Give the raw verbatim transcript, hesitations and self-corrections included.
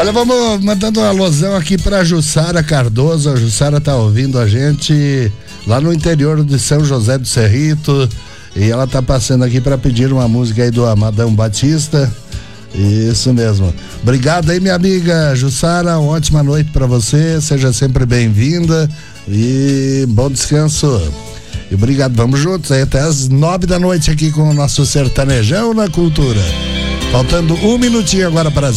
Olha, vamos mandando uma alusão aqui pra Jussara Cardoso. A Jussara tá ouvindo a gente lá no interior de São José do Cerrito. E ela tá passando aqui pra pedir uma música aí do Amadão Batista. Isso mesmo. Obrigado aí, minha amiga Jussara. Uma ótima noite pra você. Seja sempre bem-vinda. E bom descanso. E obrigado. Vamos juntos aí até as nove da noite aqui com o nosso Sertanejão na Cultura. Faltando um minutinho agora para as